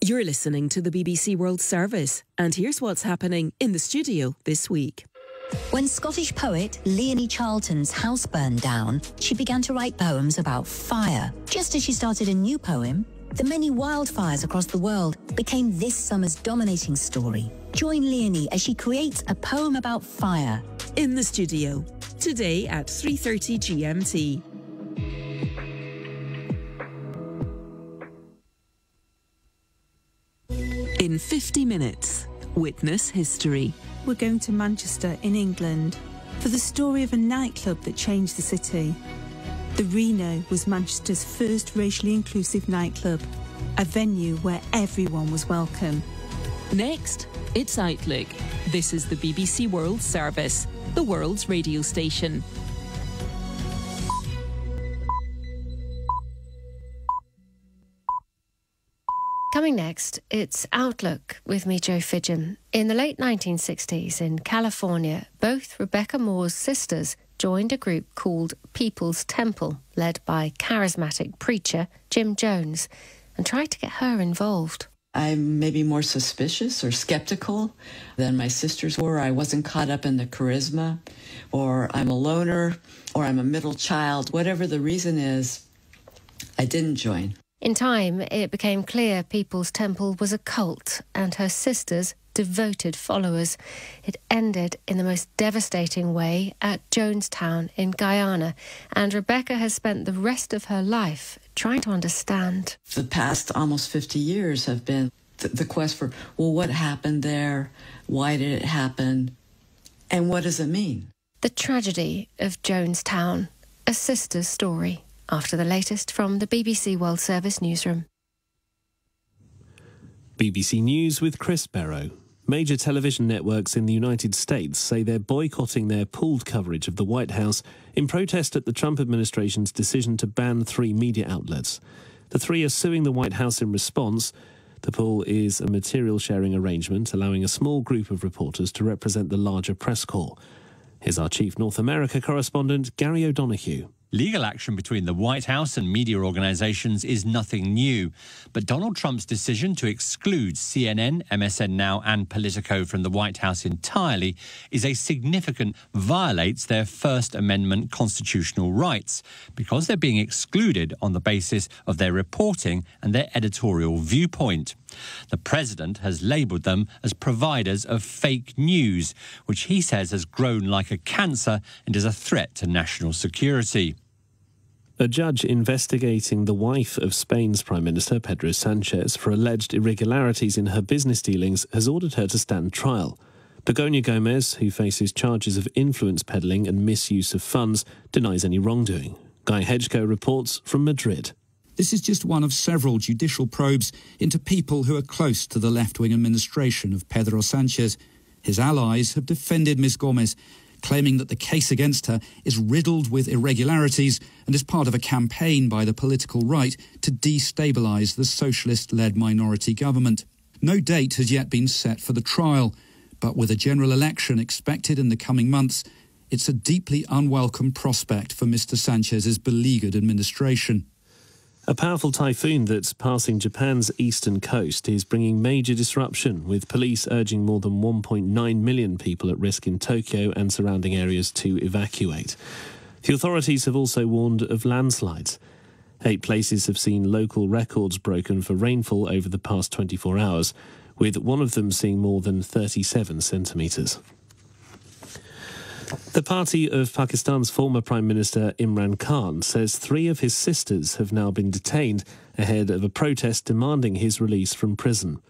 You're listening to the BBC World Service, and here's what's happening in the studio this week. When Scottish poet Leonie Charlton's house burned down, she began to write poems about fire. Just as she started a new poem, the many wildfires across the world became this summer's dominating story. Join Leonie as she creates a poem about fire. In the studio, today at 3:30 GMT. In 50 minutes, witness history. We're going to Manchester in England for the story of a nightclub that changed the city. The Reno was Manchester's first racially inclusive nightclub, a venue where everyone was welcome. Next, it's Outlook. This is the BBC World Service, the world's radio station. Coming next, it's Outlook with me, Jo Fidgen. In the late 1960s in California, both Rebecca Moore's sisters joined a group called People's Temple, led by charismatic preacher Jim Jones, and tried to get her involved. I'm maybe more suspicious or skeptical than my sisters were. I wasn't caught up in the charisma, or I'm a loner, or I'm a middle child. Whatever the reason is, I didn't join. In time, it became clear People's Temple was a cult and her sisters devoted followers. It ended in the most devastating way at Jonestown in Guyana, and Rebecca has spent the rest of her life trying to understand. The past almost 50 years have been the quest for, well, what happened there? Why did it happen? And what does it mean? The tragedy of Jonestown, a sister's story. After the latest from the BBC World Service newsroom. BBC News with Chris Barrow. Major television networks in the United States say they're boycotting their pooled coverage of the White House in protest at the Trump administration's decision to ban 3 media outlets. The 3 are suing the White House in response. The pool is a material sharing arrangement allowing a small group of reporters to represent the larger press corps. Here's our chief North America correspondent, Gary O'Donoghue. Legal action between the White House and media organizations is nothing new. But Donald Trump's decision to exclude CNN, MSN Now and Politico from the White House entirely is a significant violates their First Amendment constitutional rights because they're being excluded on the basis of their reporting and their editorial viewpoint. The president has labelled them as providers of fake news, which he says has grown like a cancer and is a threat to national security. A judge investigating the wife of Spain's Prime Minister, Pedro Sanchez, for alleged irregularities in her business dealings has ordered her to stand trial. Begoña Gomez, who faces charges of influence peddling and misuse of funds, denies any wrongdoing. Guy Hedgecoe reports from Madrid. This is just one of several judicial probes into people who are close to the left-wing administration of Pedro Sanchez. His allies have defended Ms Gomez, claiming that the case against her is riddled with irregularities and is part of a campaign by the political right to destabilise the socialist-led minority government. No date has yet been set for the trial, but with a general election expected in the coming months, it's a deeply unwelcome prospect for Mr Sanchez's beleaguered administration. A powerful typhoon that's passing Japan's eastern coast is bringing major disruption, with police urging more than 1.9 million people at risk in Tokyo and surrounding areas to evacuate. The authorities have also warned of landslides. 8 places have seen local records broken for rainfall over the past 24 hours, with one of them seeing more than 37 centimetres. The party of Pakistan's former Prime Minister Imran Khan says 3 of his sisters have now been detained ahead of a protest demanding his release from prison.